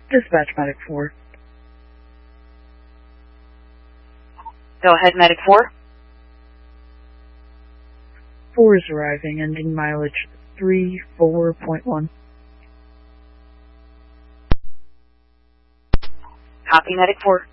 Dispatch Medic 4. Go ahead, Medic 4. 4 is arriving, ending mileage 34.1. Copy, Medic 4.